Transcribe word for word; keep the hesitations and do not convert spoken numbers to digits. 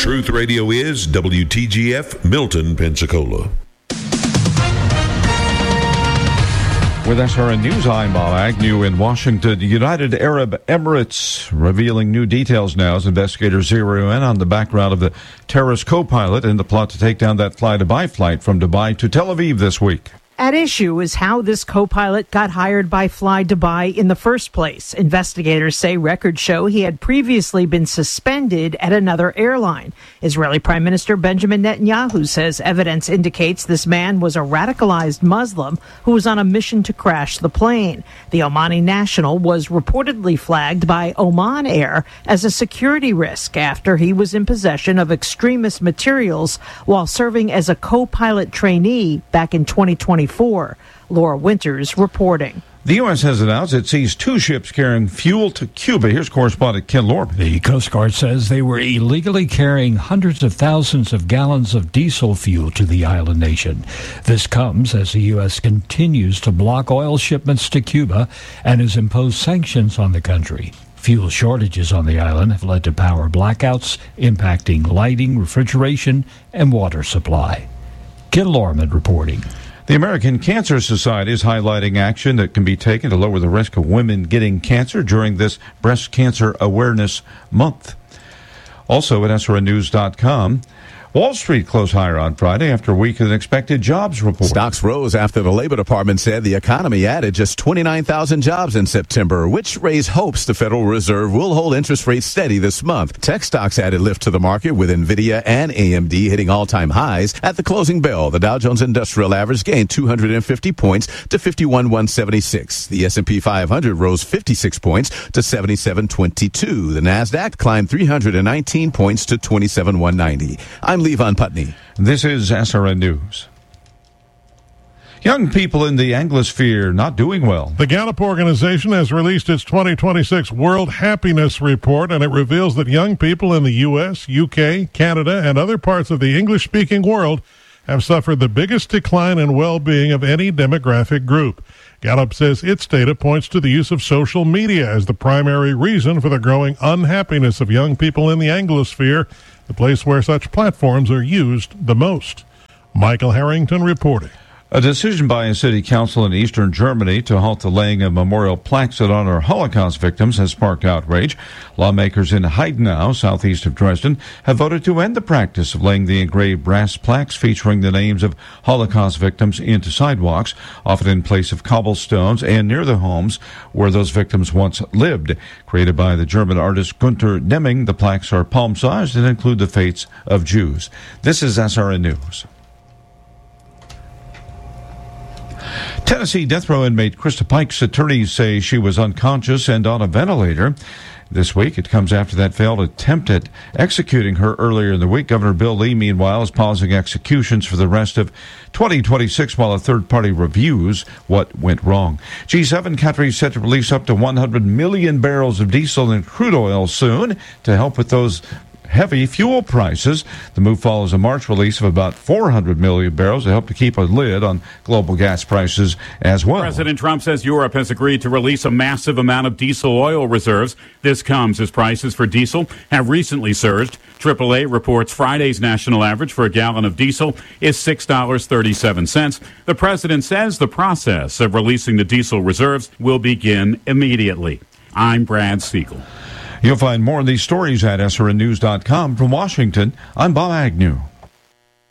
Truth Radio is W T G F, Milton, Pensacola. With S R N News, I'm Bob Agnew in Washington. United Arab Emirates revealing new details now as investigators zero in on the background of the terrorist co-pilot in the plot to take down that fly-Dubai flight from Dubai to Tel Aviv this week. At issue is how this co-pilot got hired by Fly Dubai in the first place. Investigators say records show he had previously been suspended at another airline. Israeli Prime Minister Benjamin Netanyahu says evidence indicates this man was a radicalized Muslim who was on a mission to crash the plane. The Omani national was reportedly flagged by Oman Air as a security risk after he was in possession of extremist materials while serving as a co-pilot trainee back in twenty twenty-four. Laura Winters reporting. The U S has announced it seized two ships carrying fuel to Cuba. Here's correspondent Ken Lorman. The Coast Guard says they were illegally carrying hundreds of thousands of gallons of diesel fuel to the island nation. This comes as the U S continues to block oil shipments to Cuba and has imposed sanctions on the country. Fuel shortages on the island have led to power blackouts, impacting lighting, refrigeration, and water supply. Ken Lorman reporting. The American Cancer Society is highlighting action that can be taken to lower the risk of women getting cancer during this Breast Cancer Awareness Month. Also at S R N news dot com, Wall Street closed higher on Friday after a weaker than expected jobs report. Stocks rose after the Labor Department said the economy added just twenty-nine thousand jobs in September, which raised hopes the Federal Reserve will hold interest rates steady this month. Tech stocks added lift to the market, with NVIDIA and A M D hitting all-time highs. At the closing bell, the Dow Jones Industrial Average gained two hundred fifty points to fifty-one thousand one hundred seventy-six. The S and P five hundred rose fifty-six points to seventy-seven twenty-two. The NASDAQ climbed three hundred nineteen points to twenty-seven thousand one hundred ninety. I'm Levon Putney. This is S R N News. Young people in the Anglosphere not doing well. The Gallup organization has released its twenty twenty-six World Happiness Report, and it reveals that young people in the U S, U K, Canada, and other parts of the English-speaking world have suffered the biggest decline in well-being of any demographic group. Gallup says its data points to the use of social media as the primary reason for the growing unhappiness of young people in the Anglosphere, the place where such platforms are used the most. Michael Harrington reporting. A decision by a city council in eastern Germany to halt the laying of memorial plaques that honor Holocaust victims has sparked outrage. Lawmakers in Heidenau, southeast of Dresden, have voted to end the practice of laying the engraved brass plaques featuring the names of Holocaust victims into sidewalks, often in place of cobblestones and near the homes where those victims once lived. Created by the German artist Gunter Deming, the plaques are palm-sized and include the fates of Jews. This is S R N News. Tennessee death row inmate Krista Pike's attorneys say she was unconscious and on a ventilator. This week, it comes after that failed attempt at executing her earlier in the week. Governor Bill Lee, meanwhile, is pausing executions for the rest of twenty twenty-six while a third party reviews what went wrong. G seven countries set to release up to one hundred million barrels of diesel and crude oil soon to help with those heavy fuel prices. The move follows a March release of about four hundred million barrels to help to keep a lid on global gas prices as well. President Trump says Europe has agreed to release a massive amount of diesel oil reserves. This comes as prices for diesel have recently surged. triple A reports Friday's national average for a gallon of diesel is six dollars and thirty-seven cents. The president says the process of releasing the diesel reserves will begin immediately. I'm Brad Siegel. You'll find more of these stories at S R N news dot com. From Washington, I'm Bob Agnew.